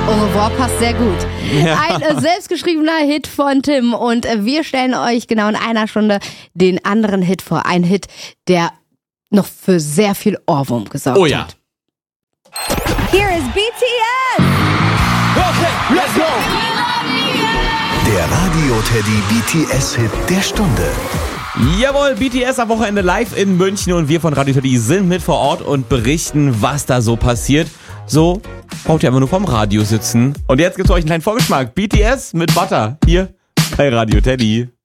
Au revoir passt sehr gut. Ja. Ein selbstgeschriebener Hit von Tim und wir stellen euch genau in einer Stunde den anderen Hit vor. Ein Hit, der noch für sehr viel Ohrwurm gesorgt Oh ja. hat. Here is BTS! Okay, let's go! Der Radio-Teddy BTS-Hit der Stunde. Jawohl, BTS am Wochenende live in München und wir von Radio Teddy sind mit vor Ort und berichten, was da so passiert. So braucht ihr einfach nur vom Radio sitzen. Und jetzt gibt's euch einen kleinen Vorgeschmack. BTS mit Butter hier bei Radio Teddy.